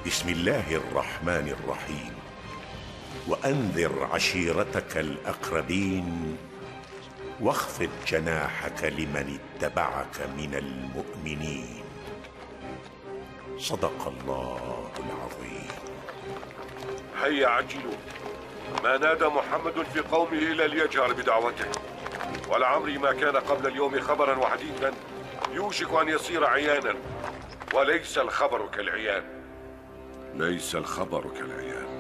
بسم الله الرحمن الرحيم. وأنذر عشيرتك الأقربين واخفض جناحك لمن اتبعك من المؤمنين. صدق الله العظيم. هيا عجلوا، ما نادى محمد في قومه إلا ليجهر بدعوته، ولعمري ما كان قبل اليوم خبرا وحديثا يوشك أن يصير عيانا، وليس الخبر كالعيان. ليس الخبر كالعيان.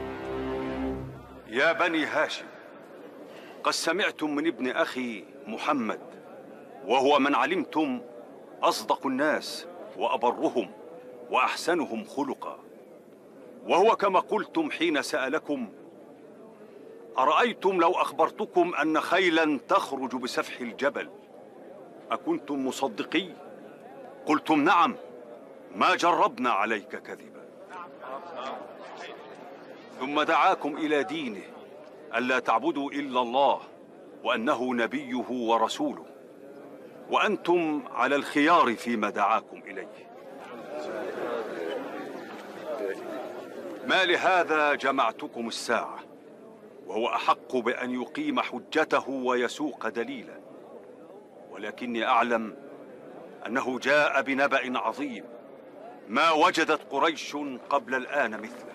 يا بني هاشم، قد سمعتم من ابن أخي محمد، وهو من علمتم أصدق الناس وأبرهم وأحسنهم خلقا، وهو كما قلتم حين سألكم: أرأيتم لو أخبرتكم أن خيلا تخرج بسفح الجبل أكنتم مصدقي؟ قلتم نعم، ما جربنا عليك كذبا. ثم دعاكم إلى دينه ألا تعبدوا إلا الله، وأنه نبيه ورسوله، وأنتم على الخيار فيما دعاكم إليه. ما لهذا جمعتكم الساعة، وهو أحق بأن يقيم حجته ويسوق دليلا، ولكني أعلم أنه جاء بنبأ عظيم ما وجدت قريش قبل الآن مثله.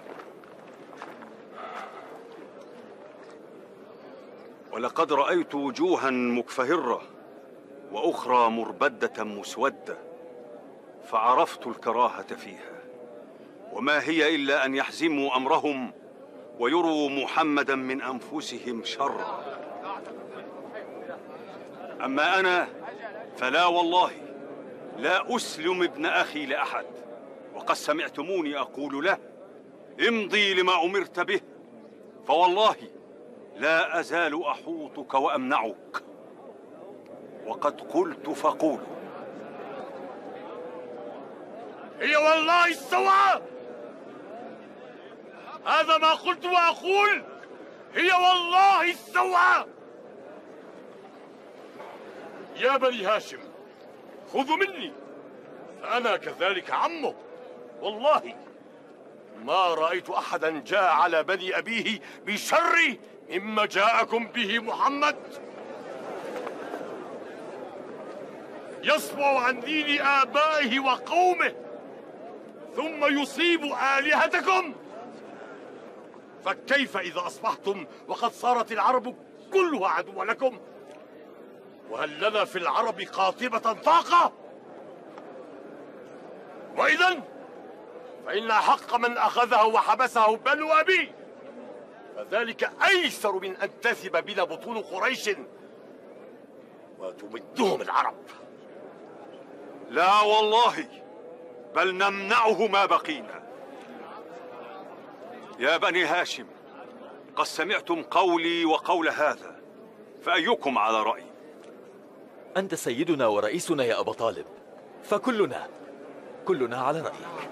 ولقد رأيت وجوها مكفهرة وأخرى مربدة مسودة، فعرفت الكراهة فيها، وما هي إلا أن يحزموا أمرهم ويروا محمدا من أنفسهم شرا. أما أنا فلا والله، لا أسلم ابن أخي لأحد، وقد سمعتموني أقول له: امضي لما أمرت به، فوالله لا أزال أحوطك وأمنعك، وقد قلت فقولوا. هي والله السواء، هذا ما قلت وأقول، هي والله السواء. يا بني هاشم، خذوا مني، فأنا كذلك عمه. والله ما رأيت أحدا جاء على بني أبيه بشر مما جاءكم به محمد. يصفع عن دين آبائه وقومه ثم يصيب آلهتكم، فكيف إذا أصبحتم وقد صارت العرب كلها عدوا لكم؟ وهل لنا في العرب قاطبة طاقة؟ وإذن فإن حق من أخذه وحبسه بنو أبي، فذلك أيسر من أن تثب بنا بطون قريش وتمدهم العرب. لا والله، بل نمنعه ما بقينا. يا بني هاشم، قد سمعتم قولي وقول هذا، فأيكم على رأي؟ أنت سيدنا ورئيسنا يا أبا طالب، فكلنا على رأيك.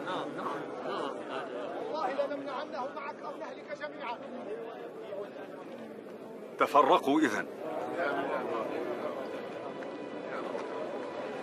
والله لنمنعنه معك أو نهلك جميعا. تفرقوا إذن.